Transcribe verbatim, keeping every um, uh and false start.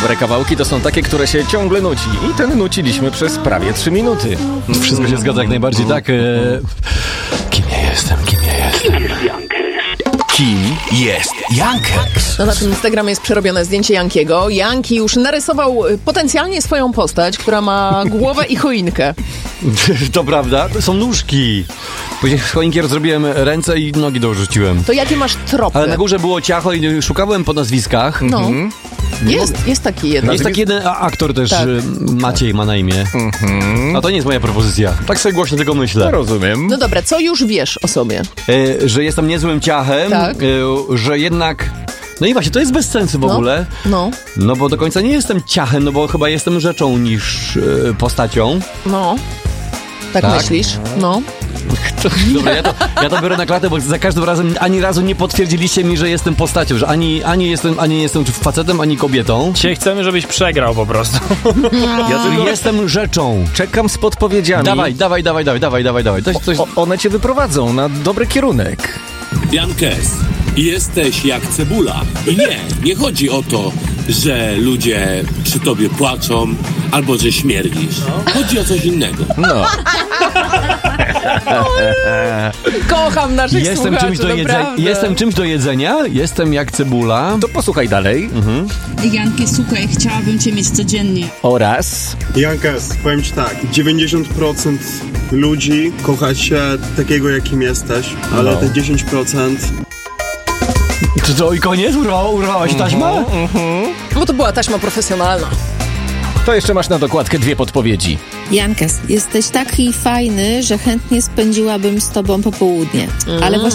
Dobre kawałki to są takie, które się ciągle nuci. I ten nuciliśmy przez prawie trzy minuty. Wszystko się zgadza jak najbardziej, tak? E... Kim ja jestem, kim ja jestem? Kim jest Jankeks? No na tym Instagramie jest przerobione zdjęcie Jankiego. Janki już narysował y, potencjalnie swoją postać, która ma głowę i choinkę. To prawda, to są nóżki. Później z choinki rozrobiłem ręce i nogi dorzuciłem. To jakie masz tropy? Ale na górze było ciacho i szukałem po nazwiskach. No. Mhm. Jest, jest taki jeden. Jest taki jeden a- aktor też, Tak. y, Maciej ma na imię. Mhm. A to nie jest moja propozycja. Tak sobie głośno tylko myślę. Rozumiem. No dobra, co już wiesz o sobie? E, że jestem niezłym ciachem, Tak. e, że jednak... No i właśnie, to jest bez sensu w No. ogóle. No, No bo do końca nie jestem ciachem, no bo chyba jestem rzeczą niż e, postacią. no. Tak, Tak? myślisz? No. Dobra, ja to, ja to biorę na klatę, bo za każdym razem ani razu nie potwierdziliście mi, że jestem postacią, że ani, ani jestem, ani nie jestem facetem, ani kobietą. Dzisiaj chcemy, żebyś przegrał po prostu. Ja tylko Jestem rzeczą. czekam z podpowiedziami. Dawaj, dawaj, dawaj, dawaj, dawaj, dawaj, dawaj. Coś, coś... O, one cię wyprowadzą na dobry kierunek. Jankes, jesteś jak cebula. I nie, nie chodzi o to, że ludzie przy tobie płaczą albo że śmierdzisz. Chodzi o coś innego. No. Kocham naszych Jestem słuchaczy, czymś, do jedze... naprawdę. jestem czymś do jedzenia, jestem jak cebula. To posłuchaj dalej. Janki, słuchaj, chciałabym cię mieć codziennie. Oraz... Jankes, powiem ci tak, dziewięćdziesiąt procent ludzi kocha się takiego, jakim jesteś, ale No. te dziesięć procent... To co, i koniec? Urwała, urwała się taśma? Bo to była taśma profesjonalna. To jeszcze masz na dokładkę dwie podpowiedzi. Jankes, jesteś taki fajny, że chętnie spędziłabym z tobą popołudnie. Ale właściwie